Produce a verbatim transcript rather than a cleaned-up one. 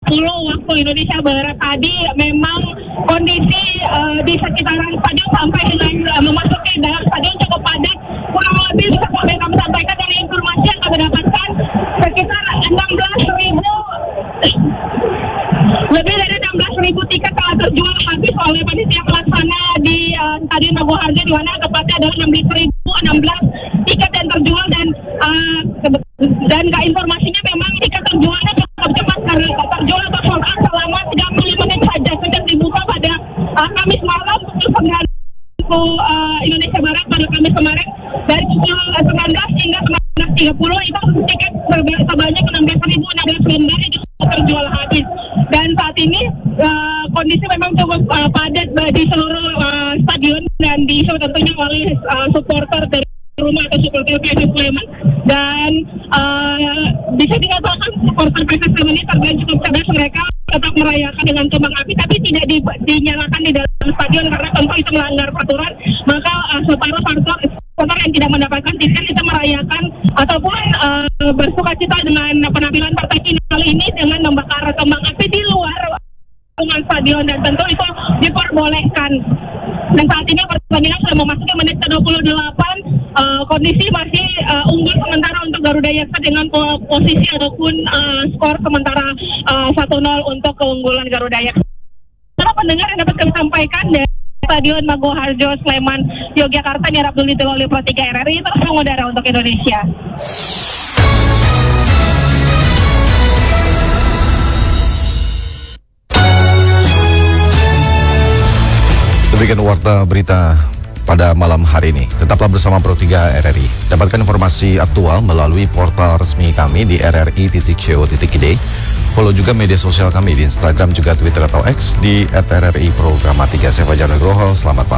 puluh waktu Indonesia Barat tadi memang kondisi uh, di sekitaran stadion sampai dengan uh, memasuki dalam stadion cukup padat. Kurang lebih bisa kami sampaikan dari informasi yang kami dapatkan sekitar enam belas ribu lebih dari enam belas ribu tiket telah terjual habis oleh panitia pelaksana di uh, Stadion Maguwoharjo, di mana tepatnya adalah enam belas ribu enam belas tiket yang terjual, dan uh, dan ke informasinya memang tiket terjualnya cukup cepat karena terjual atau sold out selama tiga puluh lima menit saja sejak dibuka pada uh, Kamis malam pukul sembilan uh, Indonesia Barat pada Kamis kemarin dari pukul uh, sembilan belas hingga sembilan belas tiga puluh itu tiket sebanyak enam belas ribu enam belas lembar itu terjual habis. Dan saat ini uh, kondisi memang cukup uh, padat di seluruh uh, stadion dan diisi tentunya oleh uh, supporter dari rumah atau supporter P S S Sleman. Dan uh, bisa dikatakan supporter P S S Sleman ini terlihat cukup cerdas, mereka tetap merayakan dengan kembang api tapi tidak di, dinyalakan di dalam stadion karena tentu itu melanggar peraturan. Maka uh, separuh supporter supporter yang tidak mendapatkan tiket itu merayakan ataupun uh, bersuka cita dengan penampilan partai final ini dengan membakar kembang api di luar lingkungan stadion, dan tentu itu diperbolehkan. Dan saat ini pertandingan sudah memasuki menit ke dua puluh delapan, uh, kondisi masih uh, unggul sementara untuk Garuda Yaksa dengan posisi ataupun uh, skor sementara uh, satu nol untuk keunggulan Garuda Yaksa. Para pendengar yang dapat kami sampaikan dari Stadion Maguwoharjo, Sleman, Yogyakarta, Niar Abdul Oleh Pro tiga R R I terus mengudara untuk Indonesia. Demikian warta berita pada malam hari ini. Tetaplah bersama Pro tiga R R I. Dapatkan informasi aktual melalui portal resmi kami di r r i titik co titik i d. Follow juga media sosial kami di Instagram juga Twitter atau X di et r r i programatika. Saya Fajar Nugroho. Selamat malam.